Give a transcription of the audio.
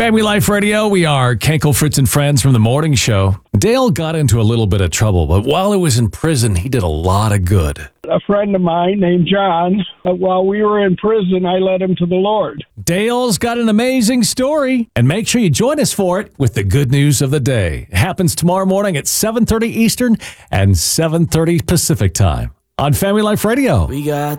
Family Life Radio, we are Kenkel, Fritz, and Friends from the morning show. Dale got into a little bit of trouble, but while he was in prison, he did a lot of good. A friend of mine named John, while we were in prison, I led him to the Lord. Dale's got an amazing story, and make sure you join us for it with the good news of the day. It happens tomorrow morning at 7:30 Eastern and 7:30 Pacific time on Family Life Radio. We got